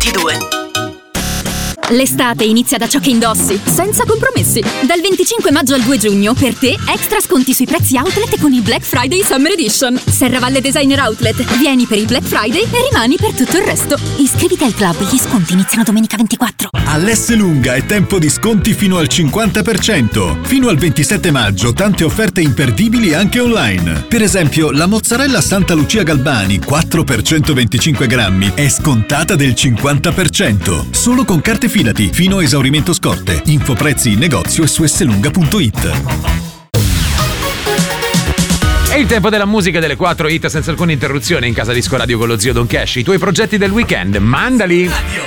2022. L'estate inizia da ciò che indossi, senza compromessi. Dal 25 maggio al 2 giugno, per te, extra sconti sui prezzi outlet con il Black Friday Summer Edition. Serravalle Designer Outlet, vieni per il Black Friday e rimani per tutto il resto. Iscriviti al club, gli sconti iniziano domenica 24. All'Esselunga è tempo di sconti fino al 50%. Fino al 27 maggio tante offerte imperdibili anche online. Per esempio, la mozzarella Santa Lucia Galbani 4 per 125 grammi è scontata del 50%. Solo con carte Fidati, fino a esaurimento scorte. Info prezzi in negozio e su esselunga.it. È il tempo della musica delle 4 hit senza alcuna interruzione in casa Disco Radio con lo zio Don Cash. I tuoi progetti del weekend, mandali!